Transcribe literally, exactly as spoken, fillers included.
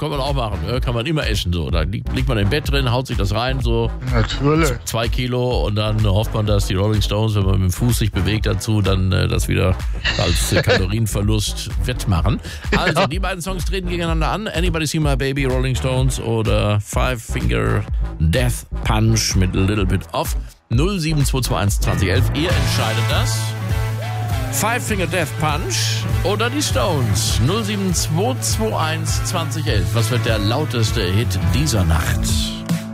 kann man auch machen. Ja, kann man immer essen. So. Da liegt, liegt man im Bett drin, haut sich das rein, so Natürlich. zwei Kilo und dann hofft man, dass die Rolling Stones, wenn man mit dem Fuß sich bewegt dazu, dann äh, das wieder als äh, Kalorienverlust wettmachen. Also, ja. Die beiden Songs treten gegeneinander an. Anybody See My Baby, Rolling Stones oder Five Finger Death Punch mit A Little Bit Off. null sieben zwei zwei eins zwanzig elf. Ihr entscheidet das. Five Finger Death Punch oder die Stones. null sieben zwei zwei eins zwanzig elf. Was wird der lauteste Hit dieser Nacht?